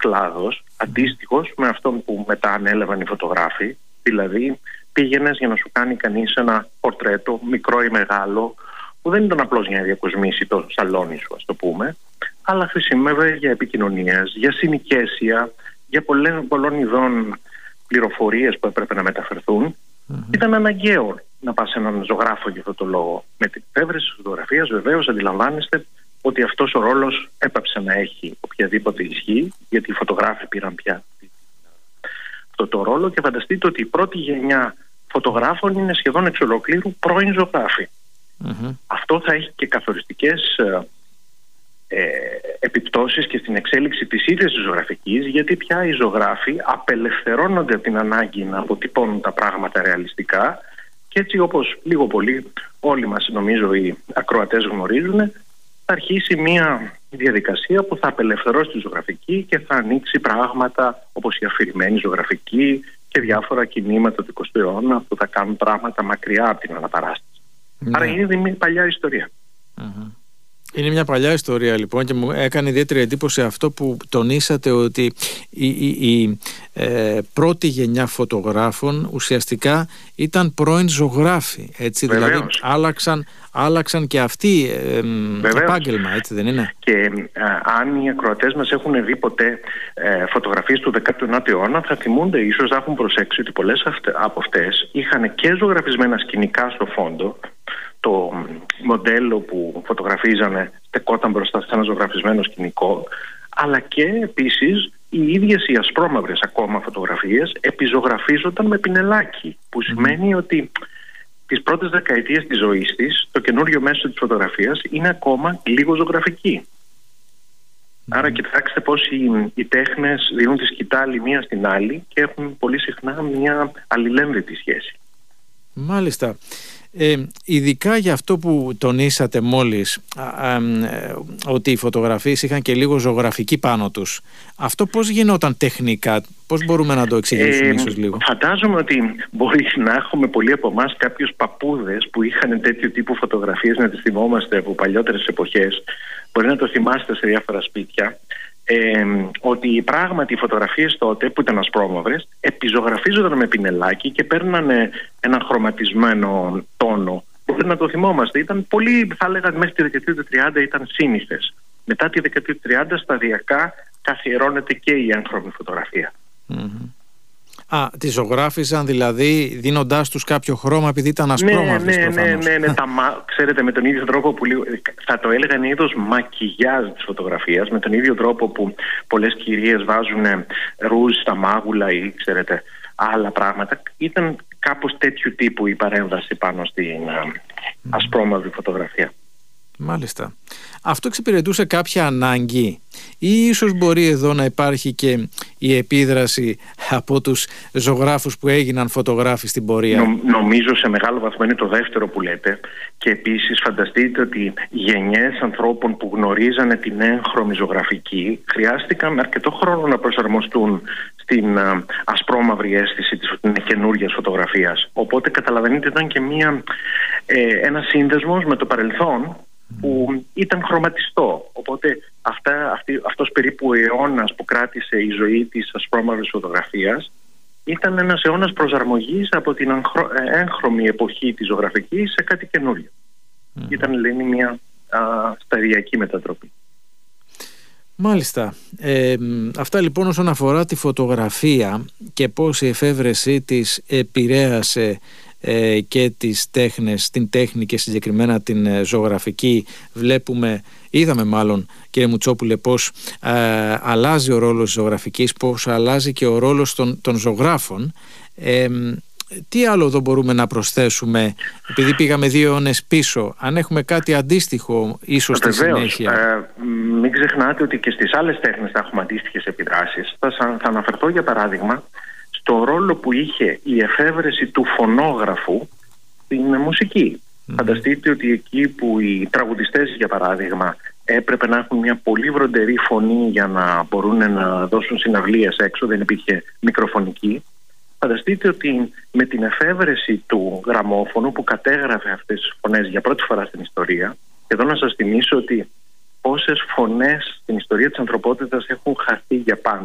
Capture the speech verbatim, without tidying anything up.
κλάδος αντίστοιχος με αυτόν που μετά ανέλαβαν οι φωτογράφοι. Δηλαδή πήγαινες για να σου κάνει κανείς ένα πορτρέτο, μικρό ή μεγάλο, που δεν ήταν απλώς για να διακοσμήσει το σαλόνι σου, ας το πούμε, αλλά χρησιμεύε για επικοινωνίες, για συνοικέσια, για πολλές, πολλών ειδών πληροφορίες που έπρεπε να μεταφερθούν. Mm-hmm. Ήταν αναγκαίο να πας σε έναν ζωγράφο για αυτό το λόγο. Με την εφεύρεση της φωτογραφίας, βεβαίως, αντιλαμβάνεστε ότι αυτός ο ρόλος έπαψε να έχει οποιαδήποτε ισχύ, γιατί οι φωτογράφοι πήραν πια αυτό το ρόλο, και φανταστείτε ότι η πρώτη γενιά φωτογράφων είναι σχεδόν εξ ολοκλήρου πρώην ζωγράφοι. Mm-hmm. Αυτό θα έχει και καθοριστικές ε, επιπτώσεις και στην εξέλιξη της ίδιας της ζωγραφικής, γιατί πια οι ζωγράφοι απελευθερώνονται από την ανάγκη να αποτυπώνουν τα πράγματα ρεαλιστικά, και έτσι, όπως λίγο πολύ όλοι μας, νομίζω, οι ακροατές γνωρίζουν, θα αρχίσει μια διαδικασία που θα απελευθερώσει τη ζωγραφική και θα ανοίξει πράγματα όπως η αφηρημένη ζωγραφική και διάφορα κινήματα του εικοστού αιώνα που θα κάνουν πράγματα μακριά από την αναπαράσταση. Ναι. Άρα είναι μια παλιά ιστορία. Uh-huh. Είναι μια παλιά ιστορία, λοιπόν, και μου έκανε ιδιαίτερη εντύπωση αυτό που τονίσατε, ότι η, η, η ε, πρώτη γενιά φωτογράφων ουσιαστικά ήταν πρώην ζωγράφοι, έτσι, δηλαδή άλλαξαν, άλλαξαν και αυτοί ε, επάγγελμα, έτσι δεν είναι? Και ε, αν οι ακροατές μας έχουν δει ποτέ ε, φωτογραφίες του δέκατου ενάτου αιώνα, θα θυμούνται, ίσως θα έχουν προσέξει, ότι πολλές αυτε, από αυτές είχαν και ζωγραφισμένα σκηνικά στο φόντο. Το μοντέλο που φωτογραφίζανε στεκόταν μπροστά σε ένα ζωγραφισμένο σκηνικό, αλλά και επίσης οι ίδιες οι ασπρόμαυρες ακόμα φωτογραφίες επιζωγραφίζονταν με πινελάκι, που σημαίνει ότι τις πρώτες δεκαετίες της ζωής της το καινούριο μέσο της φωτογραφίας είναι ακόμα λίγο ζωγραφική. Mm. Άρα κοιτάξτε πως οι, οι τέχνες δίνουν τη σκητάλη μία στην άλλη και έχουν πολύ συχνά μια αλληλένδετη σχέση. Μάλιστα. Ε, ειδικά για αυτό που τονίσατε μόλις, α, α, ότι οι φωτογραφίες είχαν και λίγο ζωγραφική πάνω τους, αυτό πώς γινόταν τεχνικά, πώς μπορούμε να το εξηγήσουμε ε, ίσως λίγο? Φαντάζομαι ότι μπορεί να έχουμε πολλοί από εμάς κάποιους παππούδες που είχαν τέτοιο τύπου φωτογραφίες, να τις θυμόμαστε από παλιότερες εποχές, μπορεί να το θυμάστε σε διάφορα σπίτια. Ε, ότι πράγματι οι φωτογραφίες τότε, που ήταν ασπρόμαυρες, επιζωγραφίζονταν με πινελάκι και παίρνανε ένα χρωματισμένο τόνο. Μπορεί να το θυμόμαστε. Ήταν πολύ, θα έλεγα, μέχρι τη δεκαετία του τριάντα ήταν σύνηθες. Μετά τη δεκαετία του τριάντα σταδιακά καθιερώνεται και η έγχρωμη φωτογραφία. Mm-hmm. Α, τη ζωγράφιζαν δηλαδή δίνοντάς τους κάποιο χρώμα επειδή ήταν ασπρόμαυρες? Ναι, ναι, ναι, ναι, ναι, τα, ξέρετε, με τον ίδιο τρόπο που θα το έλεγαν είδος μακιγιάζ της φωτογραφίας, με τον ίδιο τρόπο που πολλές κυρίες βάζουν ρούζ στα μάγουλα ή, ξέρετε, άλλα πράγματα. Ήταν κάπως τέτοιου τύπου η παρέμβαση πάνω στην mm. ασπρόμαυρη φωτογραφία. Μάλιστα. Αυτό εξυπηρετούσε κάποια ανάγκη, ή ίσως μπορεί εδώ να υπάρχει και η επίδραση από τους ζωγράφους που έγιναν φωτογράφοι στην πορεία? Νο, νομίζω σε μεγάλο βαθμό είναι το δεύτερο που λέτε, και επίσης φανταστείτε ότι γενιές ανθρώπων που γνωρίζανε την έγχρωμη ζωγραφική χρειάστηκαν αρκετό χρόνο να προσαρμοστούν στην α, ασπρόμαυρη αίσθηση της καινούργιας φωτογραφίας. Οπότε καταλαβαίνετε, ήταν και μια, ε, ένα σύνδεσμος με το παρελθόν που ήταν χρωματιστό. Οπότε αυτά, αυτή, αυτός περίπου ο αιώνας που κράτησε η ζωή της ασπρόμαυρης φωτογραφίας ήταν ένας αιώνας προσαρμογής από την έγχρωμη εποχή της ζωγραφικής σε κάτι καινούριο. Mm. Ήταν, λένε, μια α, σταδιακή μετατροπή. Μάλιστα. Ε, αυτά λοιπόν όσον αφορά τη φωτογραφία και πώς η εφεύρεσή της επηρέασε ε, και τις τέχνες, την τέχνη και συγκεκριμένα την ε, ζωγραφική. Βλέπουμε, είδαμε μάλλον, κύριε Μουτσόπουλε, πώς ε, αλλάζει ο ρόλος της ζωγραφικής, πώς αλλάζει και ο ρόλος των, των ζωγράφων. Ε, τι άλλο εδώ μπορούμε να προσθέσουμε, επειδή πήγαμε δύο αιώνες πίσω, αν έχουμε κάτι αντίστοιχο ίσως στη συνέχεια? Ε, μην ξεχνάτε ότι και στις άλλες τέχνες θα έχουμε αντίστοιχες επιδράσεις. Θα, θα αναφερθώ για παράδειγμα στο ρόλο που είχε η εφεύρεση του φωνόγραφου στην μουσική. Mm. Φανταστείτε ότι εκεί που οι τραγουδιστές, για παράδειγμα, έπρεπε να έχουν μια πολύ βροντερή φωνή για να μπορούν να δώσουν συναυλίες έξω, δεν υπήρχε μικροφωνική. Φανταστείτε ότι με την εφεύρεση του γραμμόφωνου που κατέγραφε αυτές τις φωνές για πρώτη φορά στην ιστορία, και εδώ να σας θυμίσω ότι πόσες φωνές στην ιστορία της ανθρωπότητας έχουν χαθεί για πάντα.